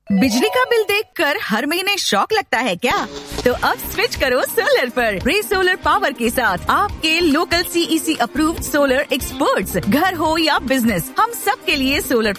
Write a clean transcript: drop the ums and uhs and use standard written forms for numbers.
बिजली का बिल देखकर हर महीने शॉक लगता है क्या? तो अब स्विच करो सोलर पर। रे सोलर पावर के साथ आपके local CEC approved solar experts. घर हो या बिजनेस, हम सब के लिए सोलर